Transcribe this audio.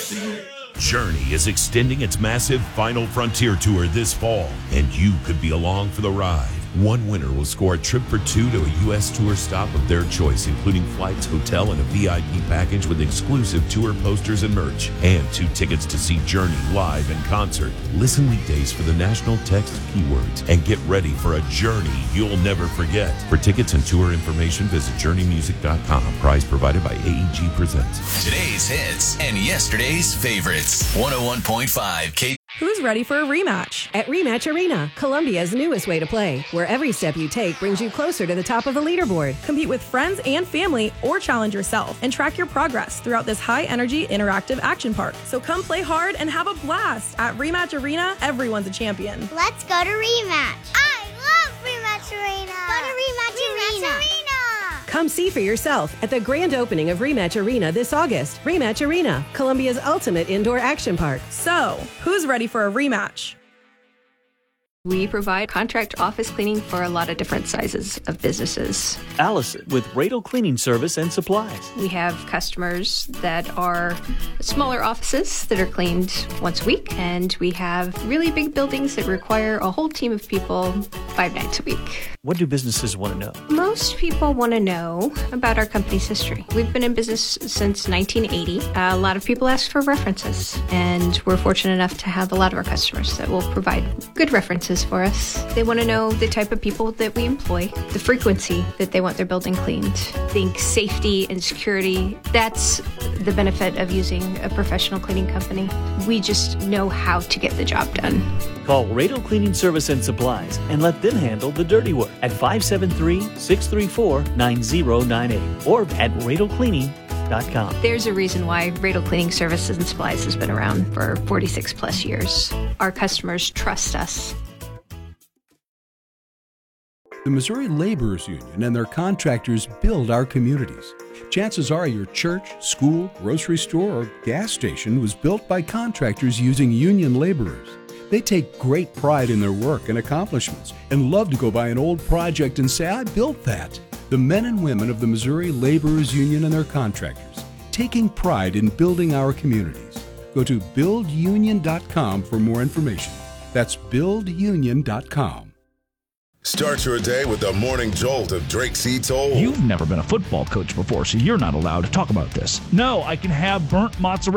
Journey is extending its massive Final Frontier tour this fall, and you could be along for the ride. One winner will score a trip for two to a U.S. tour stop of their choice, including flights, hotel, and a VIP package with exclusive tour posters and merch, and 2 tickets to see Journey live in concert. Listen weekdays for the national text keywords and get ready for a journey you'll never forget. For tickets and tour information, visit journeymusic.com. Prize provided by AEG Presents. Today's hits and yesterday's favorites. 101.5 K. Who's ready for a rematch? At Rematch Arena, Columbia's newest way to play, where every step you take brings you closer to the top of the leaderboard. Compete with friends and family or challenge yourself and track your progress throughout this high-energy interactive action park. So come play hard and have a blast. At Rematch Arena, everyone's a champion. Let's go to Rematch. I love Rematch Arena. Go to Rematch Arena. Come see for yourself at the grand opening of Rematch Arena this August. Rematch Arena, Columbia's ultimate indoor action park. So, who's ready for a rematch? We provide contract office cleaning for a lot of different sizes of businesses. Allison with Radel Cleaning Service and Supplies. We have customers that are smaller offices that are cleaned once a week, and we have really big buildings that require a whole team of people 5 nights a week. What do businesses want to know? Most people want to know about our company's history. We've been in business since 1980. A lot of people ask for references, and we're fortunate enough to have a lot of our customers that will provide good references for us. They want to know the type of people that we employ, the frequency that they want their building cleaned. Think safety and security. That's the benefit of using a professional cleaning company. We just know how to get the job done. Call Radel Cleaning Service and Supplies and let them handle the dirty work at 573-634-9098 or at radelcleaning.com. There's a reason why Radel Cleaning Services and Supplies has been around for 46 plus years. Our customers trust us. The Missouri Laborers Union and their contractors build our communities. Chances are your church, school, grocery store, or gas station was built by contractors using union laborers. They take great pride in their work and accomplishments and love to go by an old project and say, I built that. The men and women of the Missouri Laborers Union and their contractors, taking pride in building our communities. Go to buildunion.com for more information. That's buildunion.com. Start your day with the morning jolt of Drake C. Toll. You've never been a football coach before, so you're not allowed to talk about this. No, I can have burnt mozzarella